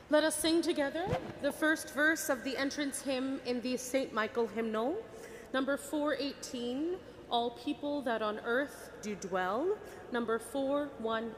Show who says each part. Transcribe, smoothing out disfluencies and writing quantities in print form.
Speaker 1: Let us sing together the first verse of the entrance hymn in the St. Michael hymnal, number 418, All People That on Earth Do Dwell, number 418.